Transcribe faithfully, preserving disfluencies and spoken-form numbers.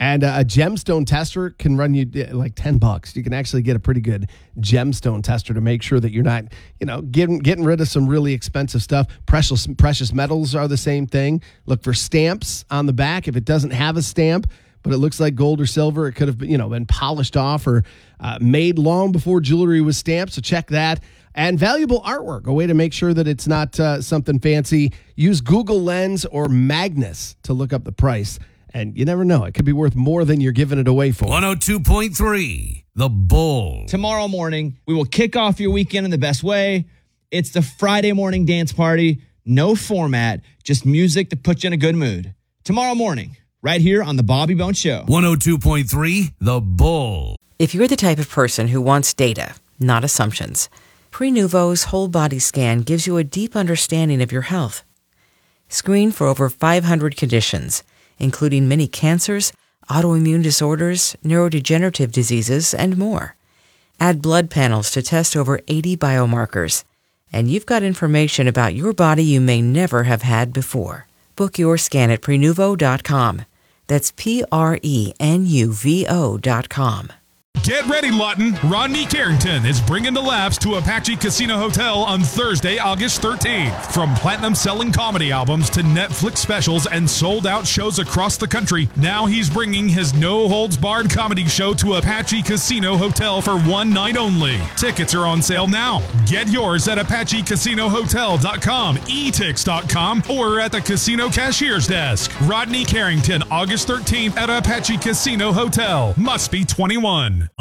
And uh, a gemstone tester can run you uh, like ten bucks. You can actually get a pretty good gemstone tester to make sure that you're not, you know, getting getting rid of some really expensive stuff. Precious precious metals are the same thing. Look for stamps on the back. If it doesn't have a stamp, but it looks like gold or silver, it could have been, you know, been polished off or uh, made long before jewelry was stamped. So check that. And valuable artwork, a way to make sure that it's not uh, something fancy. Use Google Lens or Magnus to look up the price. And you never know. It could be worth more than you're giving it away for. one oh two point three, The Bull. Tomorrow morning, we will kick off your weekend in the best way. It's the Friday morning dance party. No format, just music to put you in a good mood. Tomorrow morning, right here on The Bobby Bones Show. one oh two point three, The Bull. If you're the type of person who wants data, not assumptions, Prenuvo's whole body scan gives you a deep understanding of your health. Screen for over five hundred conditions, including many cancers, autoimmune disorders, neurodegenerative diseases, and more. Add blood panels to test over eighty biomarkers, and you've got information about your body you may never have had before. Book your scan at Prenuvo dot com. That's P R E N U V O dot com. Get ready, Lawton. Rodney Carrington is bringing the laughs to Apache Casino Hotel on Thursday, August thirteenth. From platinum-selling comedy albums to Netflix specials and sold-out shows across the country, now he's bringing his no-holds-barred comedy show to Apache Casino Hotel for one night only. Tickets are on sale now. Get yours at Apache Casino Hotel dot com, e tix dot com, or at the casino cashier's desk. Rodney Carrington, August thirteenth at Apache Casino Hotel. Must be twenty-one.